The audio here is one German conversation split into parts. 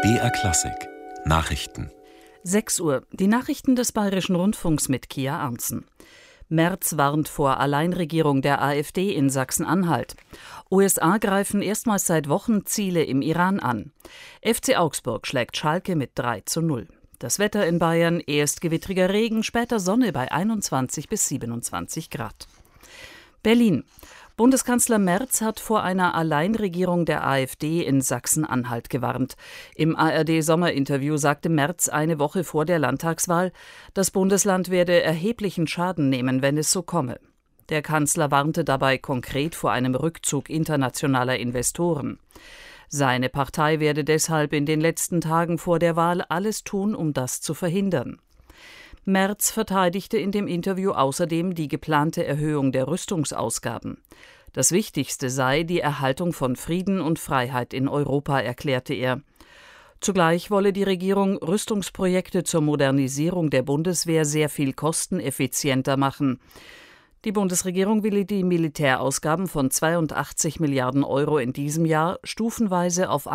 BR Klassik Nachrichten. 6 Uhr. Die Nachrichten des Bayerischen Rundfunks mit Kia Arntzen. Merz warnt vor Alleinregierung der AfD in Sachsen-Anhalt. USA greifen erstmals seit Wochen Ziele im Iran an. FC Augsburg schlägt Schalke mit 3:0. Das Wetter in Bayern: erst gewittriger Regen, später Sonne bei 21 bis 27 Grad. Berlin. Bundeskanzler Merz hat vor einer Alleinregierung der AfD in Sachsen-Anhalt gewarnt. Im ARD-Sommerinterview sagte Merz eine Woche vor der Landtagswahl, das Bundesland werde erheblichen Schaden nehmen, wenn es so komme. Der Kanzler warnte dabei konkret vor einem Rückzug internationaler Investoren. Seine Partei werde deshalb in den letzten Tagen vor der Wahl alles tun, um das zu verhindern. Merz verteidigte in dem Interview außerdem die geplante Erhöhung der Rüstungsausgaben. Das Wichtigste sei die Erhaltung von Frieden und Freiheit in Europa, erklärte er. Zugleich wolle die Regierung Rüstungsprojekte zur Modernisierung der Bundeswehr sehr viel kosteneffizienter machen. Die Bundesregierung will die Militärausgaben von 82 Milliarden Euro in diesem Jahr stufenweise auf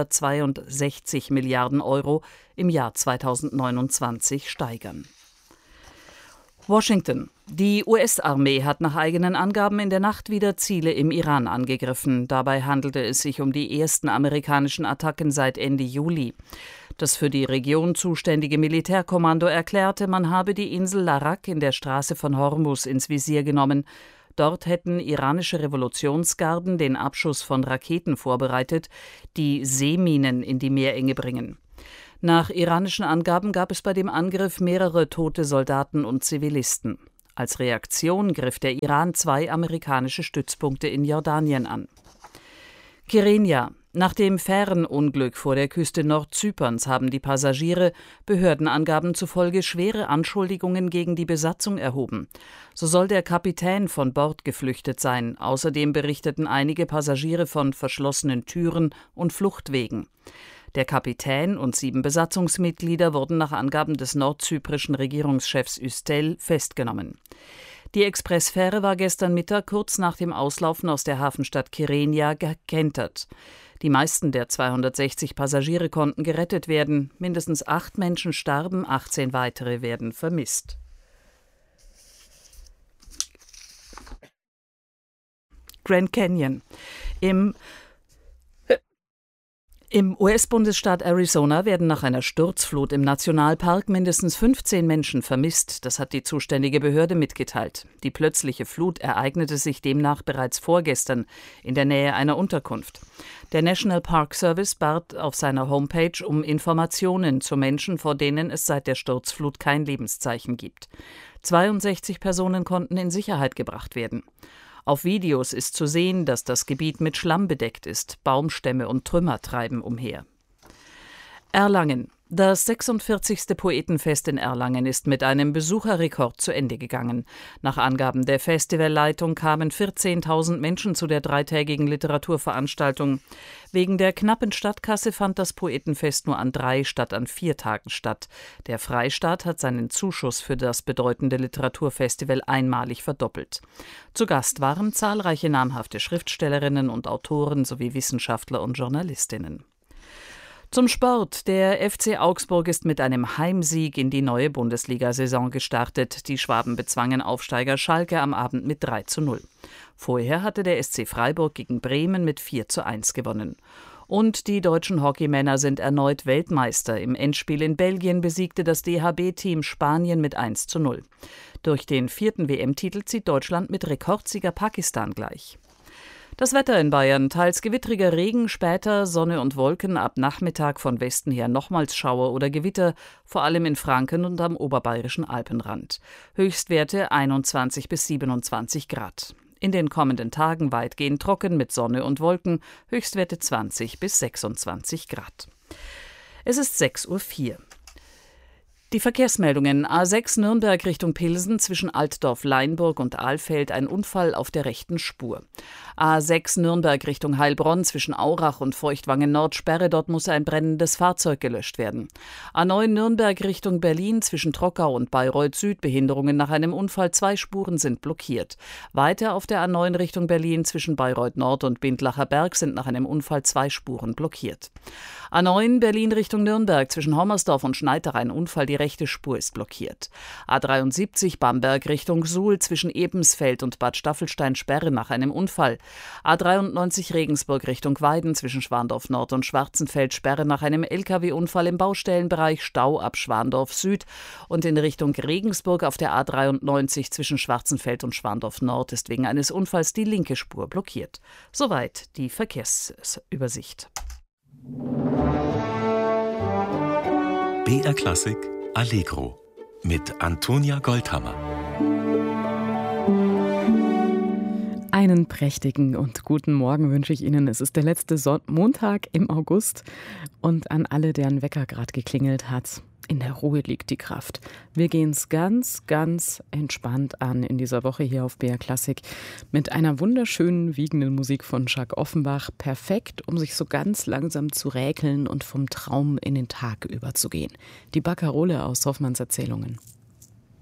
162 Milliarden Euro im Jahr 2029 steigern. Washington. Die US-Armee hat nach eigenen Angaben in der Nacht wieder Ziele im Iran angegriffen. Dabei handelte es sich um die ersten amerikanischen Attacken seit Ende Juli. Das für die Region zuständige Militärkommando erklärte, man habe die Insel Larak in der Straße von Hormuz ins Visier genommen. Dort hätten iranische Revolutionsgarden den Abschuss von Raketen vorbereitet, die Seeminen in die Meerenge bringen. Nach iranischen Angaben gab es bei dem Angriff mehrere tote Soldaten und Zivilisten. Als Reaktion griff der Iran 2 amerikanische Stützpunkte in Jordanien an. Kyrenia. Nach dem Fährenunglück vor der Küste Nordzyperns haben die Passagiere Behördenangaben zufolge schwere Anschuldigungen gegen die Besatzung erhoben. So soll der Kapitän von Bord geflüchtet sein. Außerdem berichteten einige Passagiere von verschlossenen Türen und Fluchtwegen. Der Kapitän und 7 Besatzungsmitglieder wurden nach Angaben des nordzyprischen Regierungschefs Üstel festgenommen. Die Expressfähre war gestern Mittag kurz nach dem Auslaufen aus der Hafenstadt Kyrenia gekentert. Die meisten der 260 Passagiere konnten gerettet werden. Mindestens 8 Menschen starben, 18 weitere werden vermisst. Grand Canyon. Im US-Bundesstaat Arizona werden nach einer Sturzflut im Nationalpark mindestens 15 Menschen vermisst. Das hat die zuständige Behörde mitgeteilt. Die plötzliche Flut ereignete sich demnach bereits vorgestern in der Nähe einer Unterkunft. Der National Park Service bat auf seiner Homepage um Informationen zu Menschen, vor denen es seit der Sturzflut kein Lebenszeichen gibt. 62 Personen konnten in Sicherheit gebracht werden. Auf Videos ist zu sehen, dass das Gebiet mit Schlamm bedeckt ist. Baumstämme und Trümmer treiben umher. Erlangen. Das 46. Poetenfest in Erlangen ist mit einem Besucherrekord zu Ende gegangen. Nach Angaben der Festivalleitung kamen 14.000 Menschen zu der dreitägigen Literaturveranstaltung. Wegen der knappen Stadtkasse fand das Poetenfest nur an 3 statt an 4 Tagen statt. Der Freistaat hat seinen Zuschuss für das bedeutende Literaturfestival einmalig verdoppelt. Zu Gast waren zahlreiche namhafte Schriftstellerinnen und Autoren sowie Wissenschaftler und Journalistinnen. Zum Sport. Der FC Augsburg ist mit einem Heimsieg in die neue Bundesliga-Saison gestartet. Die Schwaben bezwangen Aufsteiger Schalke am Abend mit 3:0. Vorher hatte der SC Freiburg gegen Bremen mit 4:1 gewonnen. Und die deutschen Hockeymänner sind erneut Weltmeister. Im Endspiel in Belgien besiegte das DHB-Team Spanien mit 1:0. Durch den 4. WM-Titel zieht Deutschland mit Rekordsieger Pakistan gleich. Das Wetter in Bayern: teils gewittriger Regen, später Sonne und Wolken, ab Nachmittag von Westen her nochmals Schauer oder Gewitter, vor allem in Franken und am oberbayerischen Alpenrand. Höchstwerte 21 bis 27 Grad. In den kommenden Tagen weitgehend trocken mit Sonne und Wolken, Höchstwerte 20 bis 26 Grad. Es ist 6:04 Uhr. Die Verkehrsmeldungen: A6 Nürnberg Richtung Pilsen zwischen Altdorf-Leinburg und Alfeld ein Unfall auf der rechten Spur. A6 Nürnberg Richtung Heilbronn zwischen Aurach und Feuchtwangen Nord Sperre, dort muss ein brennendes Fahrzeug gelöscht werden. A9 Nürnberg Richtung Berlin zwischen Trockau und Bayreuth Süd Behinderungen nach einem Unfall, 2 Spuren sind blockiert. Weiter auf der A9 Richtung Berlin zwischen Bayreuth Nord und Bindlacher Berg sind nach einem Unfall 2 Spuren blockiert. A9 Berlin Richtung Nürnberg zwischen Hommersdorf und Schneidach ein Unfall, die rechte Spur ist blockiert. A73 Bamberg Richtung Suhl zwischen Ebensfeld und Bad Staffelstein Sperre nach einem Unfall. A93 Regensburg Richtung Weiden zwischen Schwandorf Nord und Schwarzenfeld Sperre nach einem LKW-Unfall im Baustellenbereich, Stau ab Schwandorf Süd, und in Richtung Regensburg auf der A93 zwischen Schwarzenfeld und Schwandorf Nord ist wegen eines Unfalls die linke Spur blockiert. Soweit die Verkehrsübersicht. BR Klassik Allegro mit Antonia Goldhammer. Einen prächtigen und guten Morgen wünsche ich Ihnen. Es ist der letzte Montag im August und an alle, deren Wecker gerade geklingelt hat: In der Ruhe liegt die Kraft. Wir gehen es ganz, ganz entspannt an in dieser Woche hier auf BR Klassik mit einer wunderschönen, wiegenden Musik von Jacques Offenbach. Perfekt, um sich so ganz langsam zu räkeln und vom Traum in den Tag überzugehen. Die Barkarole aus Hoffmanns Erzählungen.